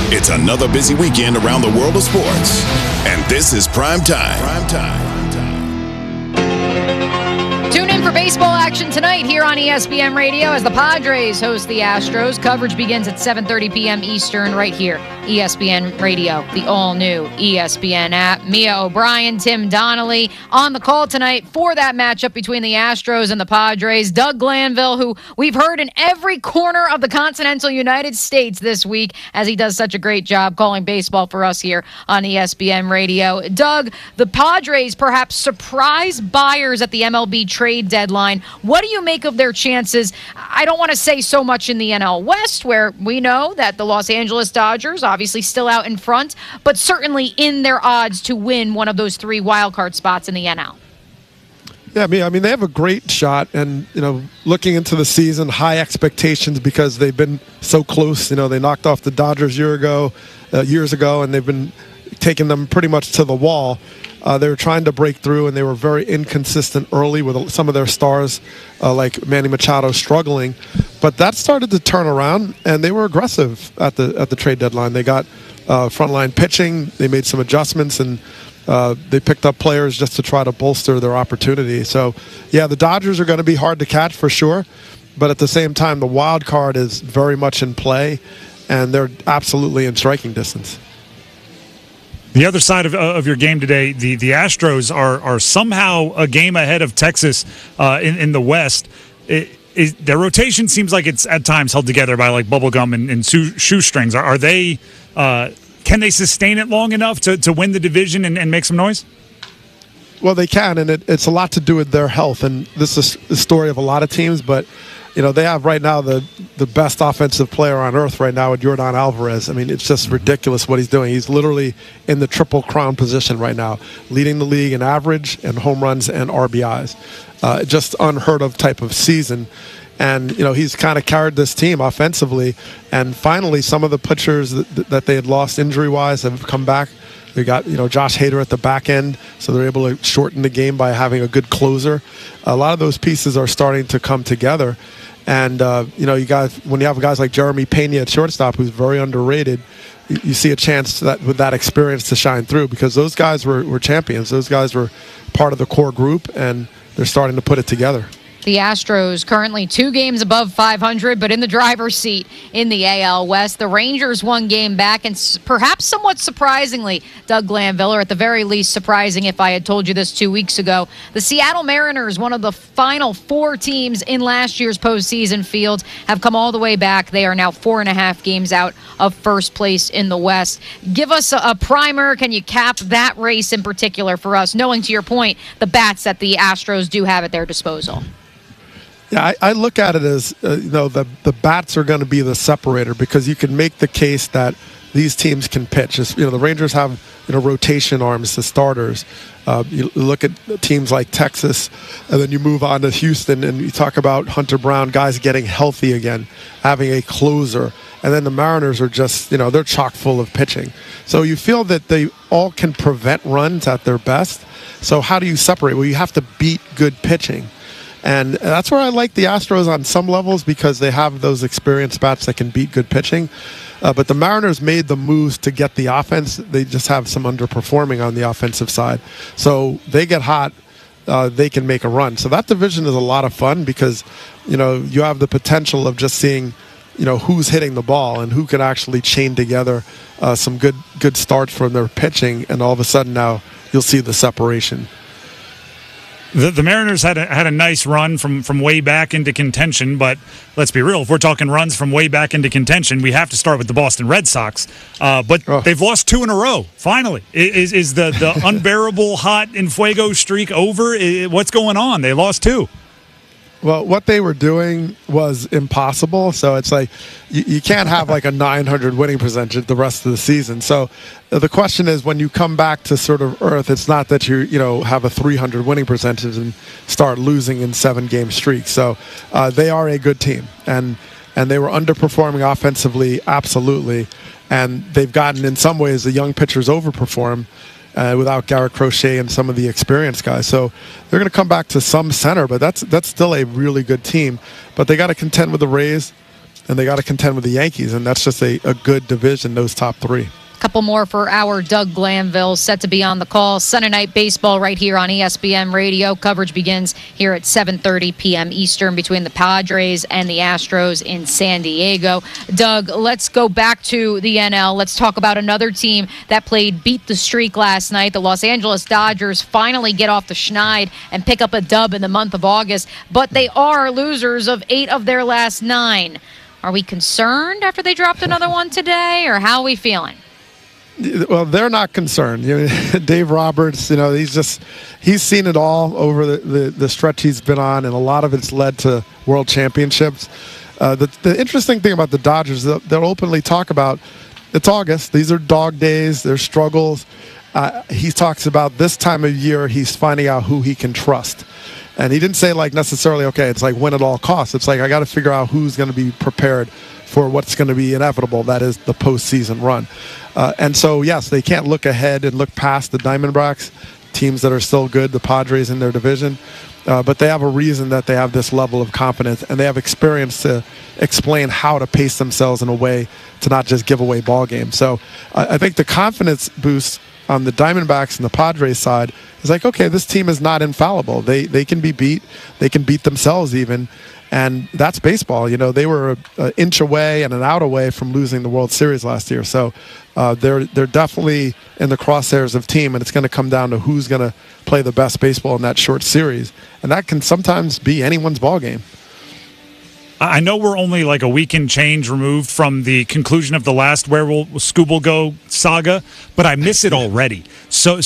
It's another busy weekend around the world of sports, and this is Prime Time. Tune in for baseball action tonight here on ESPN Radio as the Padres host the Astros. Coverage begins at 7:30 p.m. Eastern right here. ESPN Radio, the all-new ESPN app. Mia O'Brien, Tim Donnelly on the call tonight for that matchup between the Astros and the Padres. Doug Glanville, who we've heard in every corner of the continental United States this week, as he does such a great job calling baseball for us here on ESPN Radio. Doug, the Padres perhaps surprise buyers at the MLB trade deadline. What do you make of their chances? I don't want to say so much in the NL West, where we know that the Los Angeles Dodgers obviously still out in front, but certainly in their odds to win one of those 3 wildcard spots in the NL. Yeah, I mean, they have a great shot, and, looking into the season, high expectations because they've been so close. They knocked off the Dodgers years ago, and they've been taking them pretty much to the wall. They were trying to break through, and they were very inconsistent early with some of their stars, like Manny Machado, struggling. But that started to turn around, and they were aggressive at the trade deadline. They got frontline pitching. They made some adjustments, and they picked up players just to try to bolster their opportunity. So, yeah, the Dodgers are going to be hard to catch for sure. But at the same time, the wild card is very much in play, and they're absolutely in striking distance. The other side of your game today, the Astros are somehow a game ahead of Texas in the West. Their rotation seems like it's at times held together by like bubblegum and shoestrings. Are they? Can they sustain it long enough to win the division and make some noise? Well, they can, and it's a lot to do with their health. And this is the story of a lot of teams, but they have right now the best offensive player on earth right now with Yordan Alvarez. I mean, it's just ridiculous what he's doing. He's literally in the triple crown position right now, leading the league in average and home runs and RBIs. Just unheard of type of season. And, he's kind of carried this team offensively. And finally, some of the pitchers that they had lost injury-wise have come back. They got, Josh Hader at the back end, so they're able to shorten the game by having a good closer. A lot of those pieces are starting to come together. And, when you have guys like Jeremy Pena at shortstop, who's very underrated, you see a chance with that experience to shine through, because those guys were champions. Those guys were part of the core group, and they're starting to put it together. The Astros currently 2 games above 500, but in the driver's seat in the AL West. The Rangers 1 game back, and perhaps somewhat surprisingly, Doug Glanville, or at the very least surprising if I had told you this 2 weeks ago, the Seattle Mariners, one of the final 4 teams in last year's postseason field, have come all the way back. They are now 4.5 games out of first place in the West. Give us a primer. Can you cap that race in particular for us, knowing, to your point, the bats that the Astros do have at their disposal? Yeah, I look at it as, the bats are going to be the separator, because you can make the case that these teams can pitch. The Rangers have, rotation arms, the starters. You look at teams like Texas, and then you move on to Houston, and you talk about Hunter Brown, guys getting healthy again, having a closer. And then the Mariners are just, they're chock full of pitching. So you feel that they all can prevent runs at their best. So how do you separate? Well, you have to beat good pitching. And that's where I like the Astros on some levels, because they have those experienced bats that can beat good pitching. But the Mariners made the moves to get the offense. They just have some underperforming on the offensive side. So they get hot, they can make a run. So that division is a lot of fun, because, you have the potential of just seeing, who's hitting the ball and who can actually chain together some good starts from their pitching. And all of a sudden now you'll see the separation. The Mariners had a nice run from way back into contention, but let's be real. If we're talking runs from way back into contention, we have to start with the Boston Red Sox. They've lost 2 in a row, finally. Is the unbearable hot and fuego streak over? What's going on? They lost 2. Well, what they were doing was impossible. So it's like you can't have like a 900 winning percentage the rest of the season. So the question is, when you come back to sort of earth, it's not that you have a 300 winning percentage and start losing in 7-game streaks. So they are a good team, and they were underperforming offensively, absolutely. And they've gotten, in some ways, the young pitchers overperform. Without Garrett Crochet and some of the experienced guys. So they're going to come back to some center, but that's still a really good team. But they got to contend with the Rays. and they got to contend with the Yankees, and that's just a good division, those top three. Couple more for our Doug Glanville, set to be on the call. Sunday Night Baseball right here on ESPN Radio. Coverage begins here at 7:30 p.m. Eastern between the Padres and the Astros in San Diego. Doug, let's go back to the NL. Let's talk about another team that beat the streak last night. The Los Angeles Dodgers finally get off the schneid and pick up a dub in the month of August, but they are losers of 8 of their last 9. Are we concerned after they dropped another one today, or how are we feeling? Well, they're not concerned. Dave Roberts, he's seen it all over the stretch he's been on, and a lot of it's led to world championships. The interesting thing about the Dodgers, they'll openly talk about, it's August. These are dog days. There's struggles. He talks about this time of year, he's finding out who he can trust. And he didn't say necessarily, okay, it's win at all costs. It's I got to figure out who's going to be prepared for what's going to be inevitable, that is the postseason run. And so, yes, they can't look ahead and look past the Diamondbacks, teams that are still good, the Padres in their division, but they have a reason that they have this level of confidence, and they have experience to explain how to pace themselves in a way to not just give away ball games. So I think the confidence boost on the Diamondbacks and the Padres side is okay, this team is not infallible. They can be beat. They can beat themselves even. And that's baseball. They were an inch away and an out away from losing the World Series last year. So they're definitely in the crosshairs of team, and it's going to come down to who's going to play the best baseball in that short series. And that can sometimes be anyone's ball game. I know we're only a week and change removed from the conclusion of the last Where Will Skubal Go saga, but I miss it already. So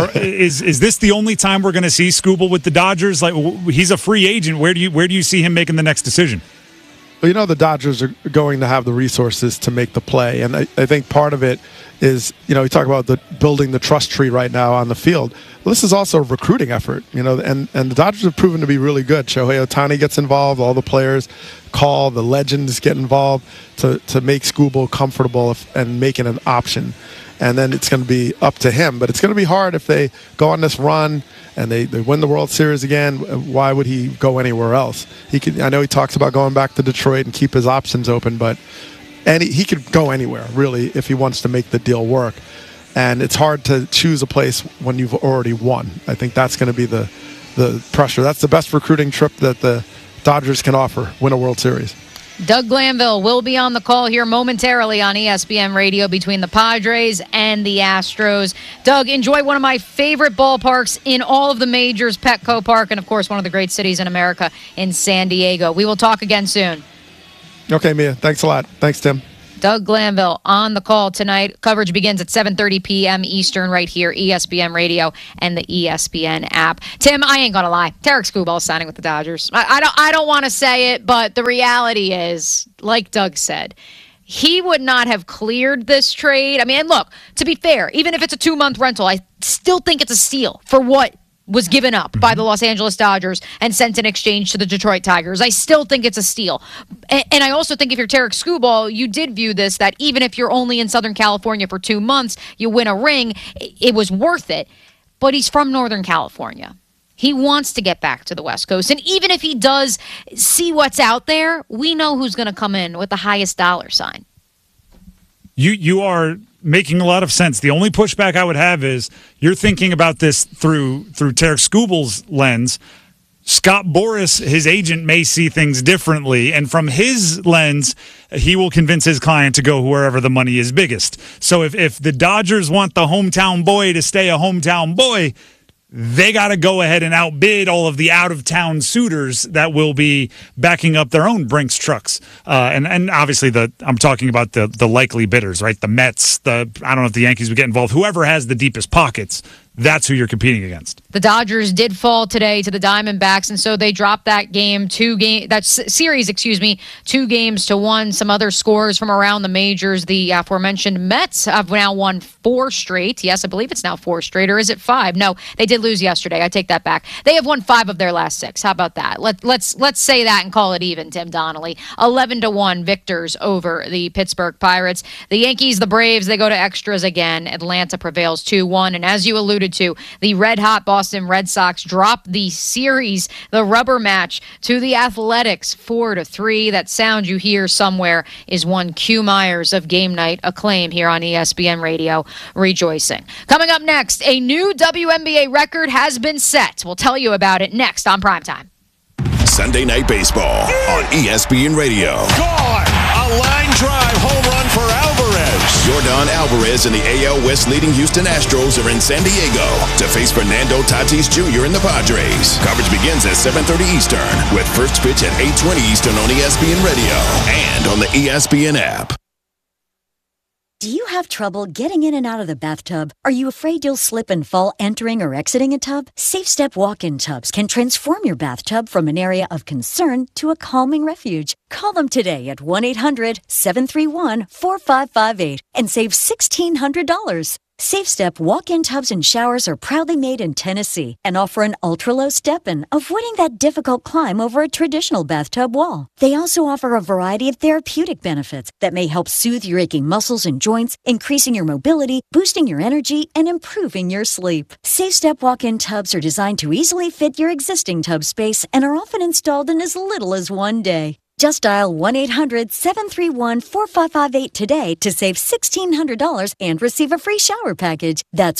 is this the only time we're going to see Skubal with the Dodgers? He's a free agent. Where do you see him making the next decision? Well, the Dodgers are going to have the resources to make the play, and I think part of it is, we talk about building the trust tree right now on the field. Well, this is also a recruiting effort, and the Dodgers have proven to be really good. Shohei Ohtani gets involved, all the players call, the legends get involved to make Skubal comfortable and make it an option. And then it's going to be up to him. But it's going to be hard if they go on this run and they win the World Series again. Why would he go anywhere else? I know he talks about going back to Detroit and keep his options open, but he could go anywhere, really, if he wants to make the deal work. And it's hard to choose a place when you've already won. I think that's going to be the pressure. That's the best recruiting trip that the Dodgers can offer, win a World Series. Doug Glanville will be on the call here momentarily on ESPN Radio between the Padres and the Astros. Doug, enjoy one of my favorite ballparks in all of the majors, Petco Park, and, of course, one of the great cities in America in San Diego. We will talk again soon. Okay, Mia. Thanks a lot. Thanks, Tim. Doug Glanville on the call tonight. Coverage begins at 7:30 p.m. Eastern right here, ESPN Radio and the ESPN app. Tim, I ain't gonna lie. Tarik Skubal is signing with the Dodgers. I don't want to say it, but the reality is, like Doug said, he would not have cleared this trade. I mean, look, to be fair, even if it's a 2-month rental, I still think it's a steal for what was given up by the Los Angeles Dodgers and sent in exchange to the Detroit Tigers. I still think it's a steal. And I also think if you're Tarik Skubal, you did view this, that even if you're only in Southern California for 2 months, you win a ring, it was worth it. But he's from Northern California. He wants to get back to the West Coast. And even if he does see what's out there, we know who's going to come in with the highest dollar sign. You are making a lot of sense. The only pushback I would have is you're thinking about this through Tarik Skubal's lens. Scott Boras, his agent, may see things differently, and from his lens, he will convince his client to go wherever the money is biggest. So if the Dodgers want the hometown boy to stay a hometown boy, they got to go ahead and outbid all of the out-of-town suitors that will be backing up their own Brinks trucks. And obviously, I'm talking about the likely bidders, right? The Mets, I don't know if the Yankees would get involved. Whoever has the deepest pockets, that's who you're competing against. The Dodgers did fall today to the Diamondbacks, and so they dropped that series, 2 games to 1. Some other scores from around the majors. The aforementioned Mets have now won 4 straight. Yes, I believe it's now 4 straight, or is it 5? No, they did lose yesterday. I take that back. They have won 5 of their last 6. How about that? Let's say that and call it even, Tim Donnelly. 11-1 victors over the Pittsburgh Pirates. The Yankees, the Braves, they go to extras again. Atlanta prevails 2-1, and as you alluded alluded to, the red-hot Boston Red Sox dropped the series, the rubber match, to the Athletics 4-3. That sound you hear somewhere is one Q Myers of Game Night Acclaim here on ESPN Radio, rejoicing. Coming up next, a new WNBA record has been set. We'll tell you about it next on Primetime. Sunday Night Baseball on ESPN Radio. Gone! A line drive home run for Alvarez. Yordan Alvarez and the AL West leading Houston Astros are in San Diego to face Fernando Tatis Jr. and the Padres. Coverage begins at 7:30 Eastern with first pitch at 8:20 Eastern on ESPN Radio and on the ESPN app. Do you have trouble getting in and out of the bathtub? Are you afraid you'll slip and fall entering or exiting a tub? SafeStep walk-in tubs can transform your bathtub from an area of concern to a calming refuge. Call them today at 1-800-731-4558 and save $1,600. SafeStep walk-in tubs and showers are proudly made in Tennessee and offer an ultra-low step-in, avoiding that difficult climb over a traditional bathtub wall. They also offer a variety of therapeutic benefits that may help soothe your aching muscles and joints, increasing your mobility, boosting your energy, and improving your sleep. SafeStep walk-in tubs are designed to easily fit your existing tub space and are often installed in as little as one day. Just dial 1-800-731-4558 today to save $1,600 and receive a free shower package. That's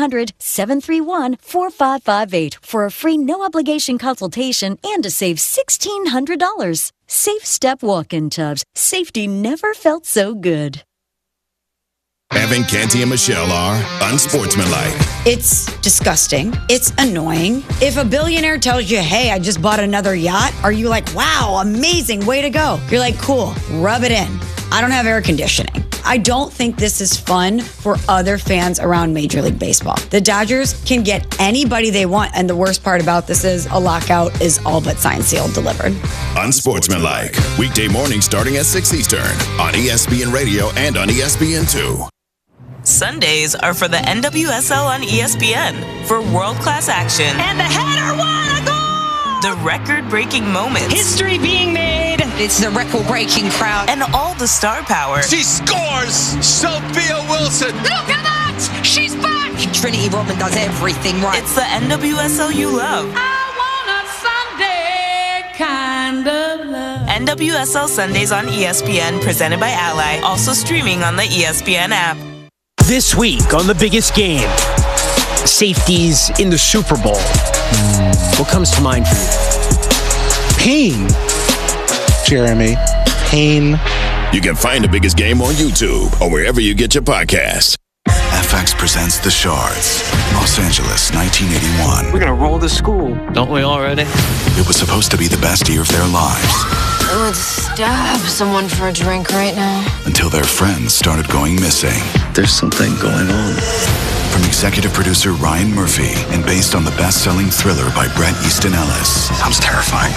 1-800-731-4558 for a free no-obligation consultation and to save $1,600. SafeStep walk-in tubs. Safety never felt so good. Evan, Canty, and Michelle are unsportsmanlike. It's disgusting. It's annoying. If a billionaire tells you, hey, I just bought another yacht, are you like, wow, amazing, way to go? You're like, cool, rub it in. I don't have air conditioning. I don't think this is fun for other fans around Major League Baseball. The Dodgers can get anybody they want, and the worst part about this is a lockout is all but signed, sealed, delivered. Unsportsmanlike. Weekday morning starting at 6 Eastern on ESPN Radio and on ESPN2. Sundays are for the NWSL on ESPN for world-class action. And the header won a goal! The record-breaking moments. History being made. It's the record-breaking crowd. And all the star power. She scores! Sophia Wilson! Look at that! She's back! Trinity Rodman does everything right. It's the NWSL you love. I want a Sunday kind of love. NWSL Sundays on ESPN, presented by Ally. Also streaming on the ESPN app. This week on The Biggest Game, safeties in the Super Bowl. What comes to mind for you? Pain. Jeremy. Pain. You can find The Biggest Game on YouTube or wherever you get your podcasts. FX presents The Shards, Los Angeles, 1981. We're going to roll the school, don't we already? It was supposed to be the best year of their lives. I would stab someone for a drink right now. Until their friends started going missing. There's something going on. From executive producer Ryan Murphy and based on the best-selling thriller by Bret Easton Ellis. Sounds terrifying.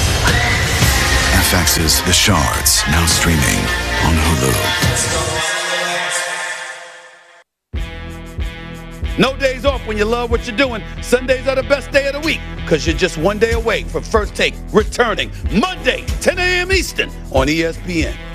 FX's The Shards, now streaming on Hulu. No days off when you love what you're doing. Sundays are the best day of the week because you're just one day away from First Take returning Monday, 10 a.m. Eastern on ESPN.